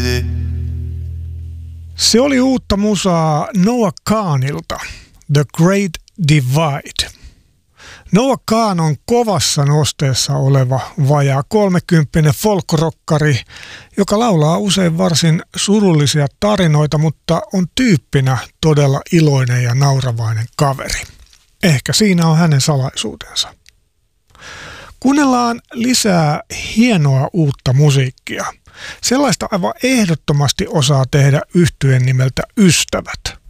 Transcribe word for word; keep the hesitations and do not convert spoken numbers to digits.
Se oli uutta musaa Noah Kahanilta, The Great Divide. Noah Kahan on kovassa nosteessa oleva vajaa kolmekymppinen folkrokkari, joka laulaa usein varsin surullisia tarinoita, mutta on tyyppinä todella iloinen ja nauravainen kaveri. Ehkä siinä on hänen salaisuutensa. Kuunnellaan lisää hienoa uutta musiikkia. Sellaista aivan ehdottomasti osaa tehdä yhtyen nimeltä Ystävät.